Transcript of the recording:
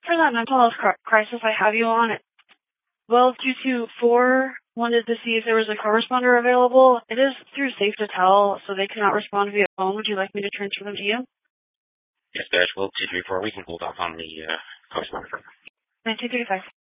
For that mental health crisis I have you on, 12224 wanted to see if there was a corresponder available. It is through Safe to Tell, so they cannot respond via phone. Would you like me to transfer them to you? Yes, Dash 12234. We can hold off on the corresponder. 9235.